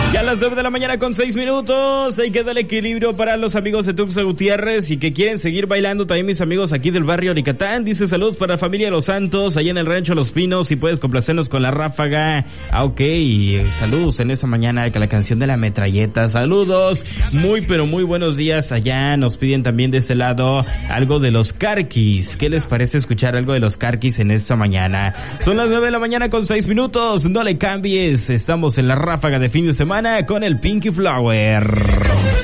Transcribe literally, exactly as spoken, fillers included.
Ya a las nueve de la mañana con seis minutos, ahí queda el equilibrio para los amigos de Tuxtla Gutiérrez y que quieren seguir bailando también mis amigos aquí del barrio Oricatán. Dice saludos para la familia de Los Santos, allá en el rancho Los Pinos, si puedes complacernos con la ráfaga. Ah, ok, saludos en esa mañana con la canción de la metralleta. Saludos, muy pero muy buenos días allá. Nos piden también de ese lado algo de los Carquis. ¿Qué les parece escuchar algo de los Carquis en esta mañana? Son las nueve de la mañana con seis minutos, no le cambies, estamos en la ráfaga de fin de semana con el Pinky Flower.